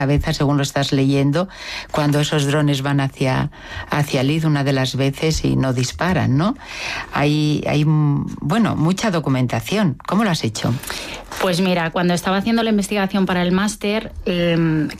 cabeza según lo estás leyendo, cuando esos drones van hacia Lid una de las veces y no disparan, ¿no? Hay mucha documentación. ¿Cómo lo has hecho? Pues mira, cuando estaba haciendo la investigación para el máster,